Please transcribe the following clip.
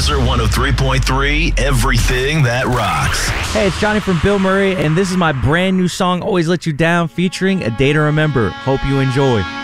Laser 103.3, everything that rocks. Hey, it's Johnny from Bill Murray, and this is my brand new song, Always Let You Down, featuring A Day to Remember. Hope you enjoy.